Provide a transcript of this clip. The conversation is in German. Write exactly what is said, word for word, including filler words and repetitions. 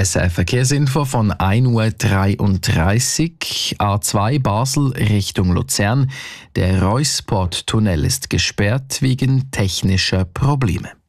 S R Verkehrsinfo von ein Uhr dreiunddreißig, A zwei Basel Richtung Luzern. Der Reusport-Tunnel ist gesperrt wegen technischer Probleme.